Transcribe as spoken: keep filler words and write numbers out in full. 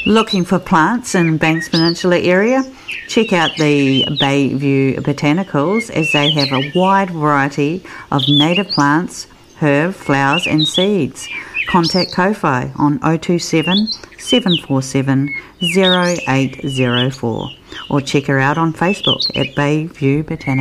Looking for plants in Banks Peninsula area? Check out the Bayview Botanicals, as they have a wide variety of native plants, herb, flowers and seeds. Contact Ko-Fi on oh two seven, seven four seven, oh eight oh four or check her out on Facebook at Bayview Botanicals.